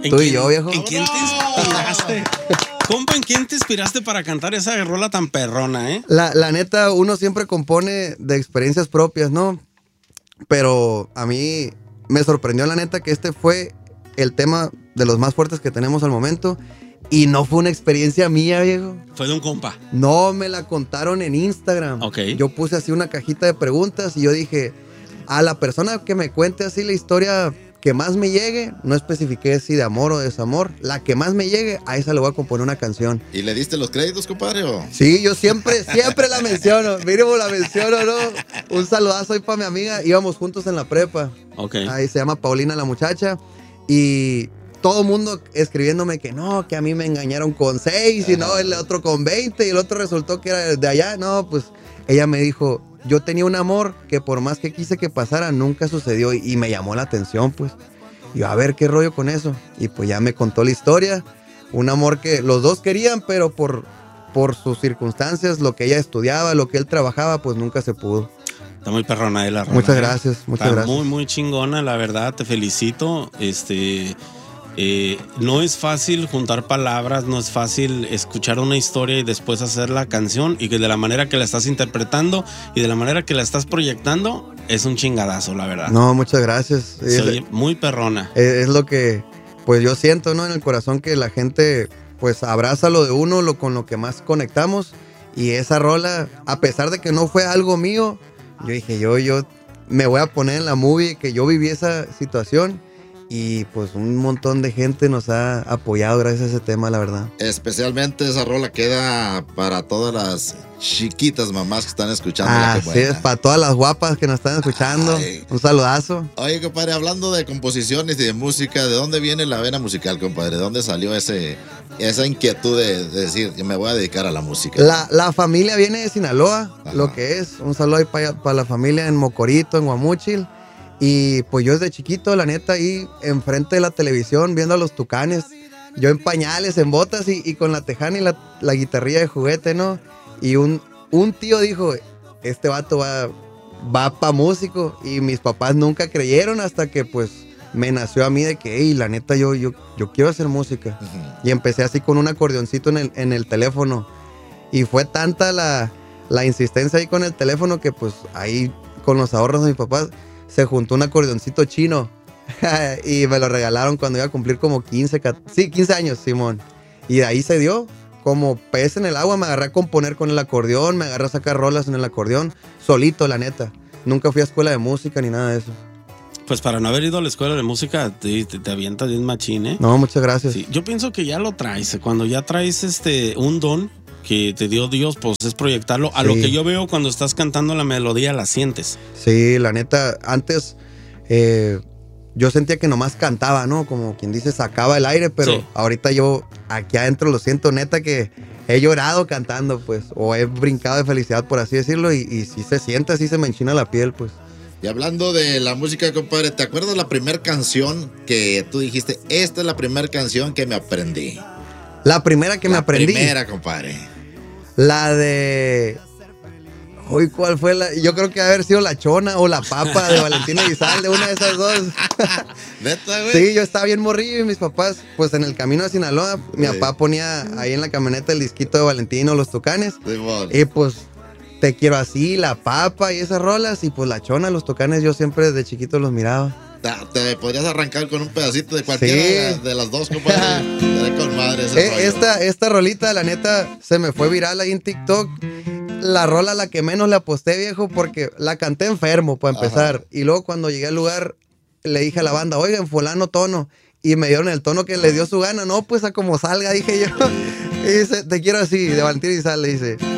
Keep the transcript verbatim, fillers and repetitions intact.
Tú y yo, viejo. ¿En quién te inspiraste? Compa, ¿en quién te inspiraste para cantar esa rola tan perrona, eh? La, la neta, uno siempre compone de experiencias propias, ¿no? Pero a mí me sorprendió, la neta, que este fue el tema de los más fuertes que tenemos al momento. Y no fue una experiencia mía, viejo. Fue de un compa. No, me la contaron en Instagram. Ok. Yo puse así una cajita de preguntas y yo dije, a la persona que me cuente así la historia que más me llegue, no especifiqué si de amor o desamor, la que más me llegue, a esa le voy a componer una canción. ¿Y le diste los créditos, compadre? ¿O? Sí, yo siempre, siempre la menciono. Mínimo la menciono, ¿no? Un saludazo ahí para mi amiga. Íbamos juntos en la prepa. Ok. Ahí se llama Paulina la muchacha. Y todo mundo escribiéndome que no, que a mí me engañaron con seis y no, el otro con veinte y el otro resultó que era de allá. No, pues ella me dijo, yo tenía un amor que por más que quise que pasara, nunca sucedió y, y me llamó la atención, pues. Y yo, a ver, ¿qué rollo con eso? Y pues ya me contó la historia. Un amor que los dos querían, pero por, por sus circunstancias, lo que ella estudiaba, lo que él trabajaba, pues nunca se pudo. Está muy perrona de la rola. Muchas gracias, muchas Está gracias. muy, muy chingona, la verdad, te felicito. Este... Eh, no es fácil juntar palabras, no es fácil escuchar una historia y después hacer la canción, y que de la manera que la estás interpretando y de la manera que la estás proyectando es un chingadazo, la verdad. No, muchas gracias. Se Es, oye muy perrona. es lo que pues yo siento, ¿no? En el corazón, que la gente pues abraza lo de uno, lo con lo que más conectamos. Y esa rola, a pesar de que no fue algo mío, yo dije, yo, yo me voy a poner en la movie, que yo viví esa situación. Y pues un montón de gente nos ha apoyado gracias a ese tema, la verdad. Especialmente esa rola queda para todas las chiquitas mamás que están escuchando. Ah, sí, es para todas las guapas que nos están escuchando. Ay. Un saludazo. Oye, compadre, hablando de composiciones y de música, ¿de dónde viene la vena musical, compadre? ¿De dónde salió ese, esa inquietud de, de decir, que me voy a dedicar a la música? La, la familia viene de Sinaloa, Ajá. lo que es. Un saludo ahí para, para la familia en Mocorito, en Guamúchil. Y pues yo desde chiquito, la neta, ahí enfrente de la televisión, viendo a los Tucanes, yo en pañales, en botas y, y con la tejana y la, la guitarrilla de juguete, ¿no? Y un, un tío dijo, este vato va, va pa' músico. Y mis papás nunca creyeron hasta que pues me nació a mí de que, hey, la neta, yo, yo, yo quiero hacer música. Uh-huh. Y empecé así con un acordeoncito en el, en el teléfono. Y fue tanta la, la insistencia ahí con el teléfono que pues ahí con los ahorros de mis papás se juntó un acordeoncito chino y me lo regalaron cuando iba a cumplir como quince, sí, quince años, Simón. Y de ahí se dio, como pez en el agua, me agarré a componer con el acordeón, me agarré a sacar rolas en el acordeón, solito, la neta. Nunca fui a escuela de música ni nada de eso. Pues para no haber ido a la escuela de música, te, te, te avientas bien machín, ¿eh? No, muchas gracias. Sí, yo pienso que ya lo traes, cuando ya traes este un don que te dio Dios, pues es proyectarlo. A sí. Lo que yo veo cuando estás cantando la melodía, la sientes. Sí, la neta, antes eh, yo sentía que nomás cantaba, ¿no? Como quien dice, sacaba el aire, pero sí. Ahorita yo aquí adentro lo siento, neta, que he llorado cantando, pues, o he brincado de felicidad, por así decirlo, y, y sí se siente, así se me enchina la piel, pues. Y hablando de la música, compadre, ¿te acuerdas la primera canción que tú dijiste, esta es la primera canción que me aprendí? La primera que la me aprendí. La primera, compadre. La de... Uy, ¿cuál fue la? Yo creo que haber sido La Chona o La Papa de Valentín Elizalde, una de esas dos. ¿Neta, güey? Sí, yo estaba bien morrillo y mis papás, pues en el camino a Sinaloa, sí. Mi papá ponía ahí en la camioneta el disquito de Valentino, Los Tucanes. Sí, bueno. Y pues, Te Quiero Así, La Papa y esas rolas. Y pues La Chona, Los Tucanes, yo siempre desde chiquito los miraba. Te podrías arrancar con un pedacito de cualquiera sí. de las dos, compadre. Con madre ese eh, esta, esta rolita, la neta, se me fue viral ahí en TikTok. La rola la que menos le aposté, viejo, porque la canté enfermo, para empezar. Ajá. Y luego cuando llegué al lugar, le dije a la banda, oigan, fulano tono. Y me dieron el tono que le dio su gana. No, pues a como salga, dije yo. Y dice, Te Quiero Así, de Valentín Elizalde, dice.